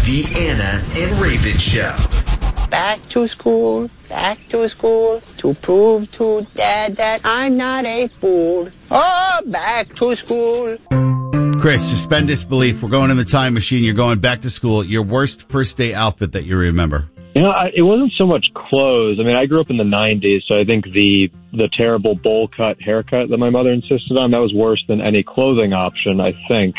The Anna and Raven Show. Back to school, to prove to Dad that I'm not a fool. Oh, back to school. Chris, suspend disbelief. We're going in the time machine. You're going back to school. Your worst first day outfit that you remember? It wasn't so much clothes. I mean, I grew up in the 90s, so I think the terrible bowl cut haircut that my mother insisted on, that was worse than any clothing option, I think.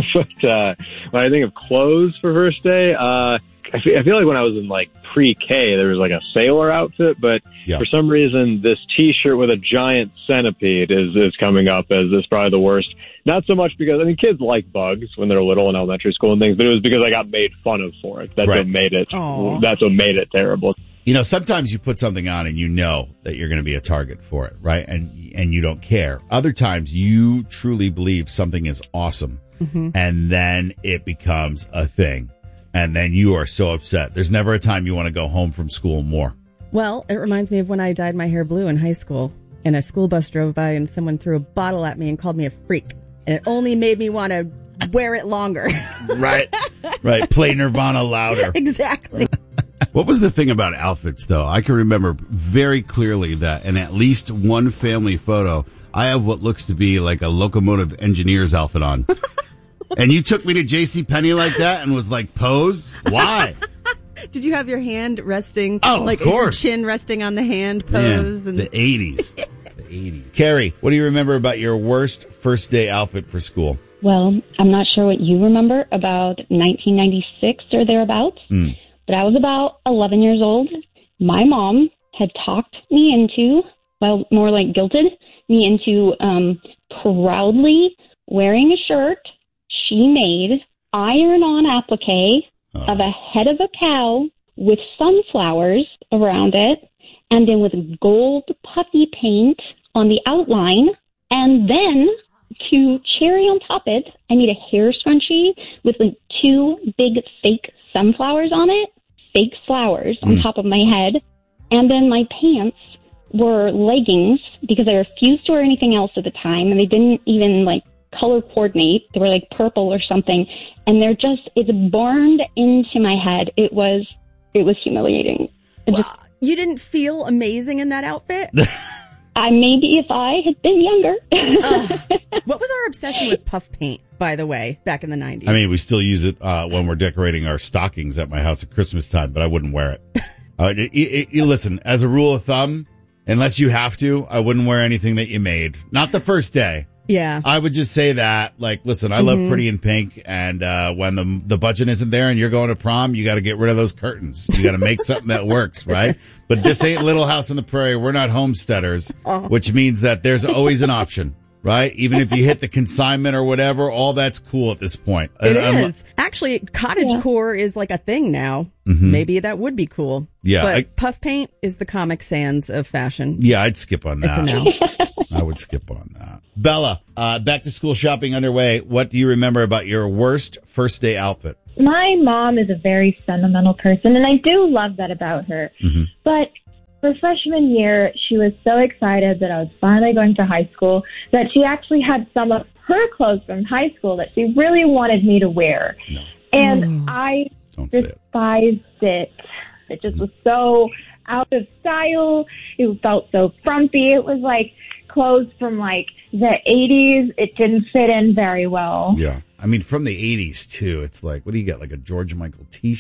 But when I think of clothes for first day, I feel like when I was in like pre-K, there was like a sailor outfit, but for some reason, this T-shirt with a giant centipede is coming up as probably the worst. Not so much because, I mean, kids like bugs when they're little in elementary school and things, but it was because I got made fun of for it. That's what made it. Aww. That's what made it terrible. You know, sometimes you put something on and you know that you're going to be a target for it, right? And you don't care. Other times you truly believe something is awesome, and then it becomes a thing. And then you are so upset. There's never a time you want to go home from school more. Well, it reminds me of when I dyed my hair blue in high school and a school bus drove by and someone threw a bottle at me and called me a freak. And it only made me want to wear it longer. Right. Play Nirvana louder. Exactly. What was the thing about outfits, though? I can remember very clearly that in at least one family photo, I have what looks to be like a locomotive engineer's outfit on. And you took me to JCPenney like that and was like, pose? Why? Did you have your hand resting? Oh, like of course. Your chin resting on the hand pose? Man, the 80s. The 80s. Carrie, what do you remember about your worst first day outfit for school? Well, I'm not sure what you remember about 1996 or thereabouts, but I was about 11 years old. My mom had talked me into, well, more like guilted me into proudly wearing a shirt she made, iron-on applique of a head of a cow with sunflowers around it, and then with gold puffy paint on the outline, and then to cherry on top it, I made a hair scrunchie with like two big fake sunflowers on it, fake flowers on top of my head, and then my pants were leggings because I refused to wear anything else at the time, and they didn't even like color coordinate. They were like purple or something, and it's burned into my head. It was humiliating. You didn't feel amazing in that outfit? Maybe if I had been younger. What was our obsession with puff paint, by the way, back in the 90s? I mean, we still use it when we're decorating our stockings at my house at Christmas time, but I wouldn't wear it. Listen, as a rule of thumb, unless you have to, I wouldn't wear anything that you made. Not the first day. Yeah. I would just say that, like, listen, I love Pretty in Pink, and when the budget isn't there and you're going to prom, you got to get rid of those curtains. You got to make something that works, right? But this ain't Little House on the Prairie. We're not homesteaders, which means that there's always an option, right? Even if you hit the consignment or whatever, all that's cool at this point. It is. Actually, cottagecore is like a thing now. Maybe that would be cool. Yeah. But puff paint is the Comic Sans of fashion. Yeah, I'd skip on that. It's a no. I would skip on that. Bella, back to school shopping underway. What do you remember about your worst first day outfit? My mom is a very sentimental person, and I do love that about her. But for freshman year, she was so excited that I was finally going to high school that she actually had some of her clothes from high school that she really wanted me to wear. No. And I despised it. It just was so out of style. It felt so frumpy. It was like clothes from like the 80s. It didn't fit in very well. Yeah. I mean, from the 80s, too. It's like, what do you get? Like a George Michael t-shirt?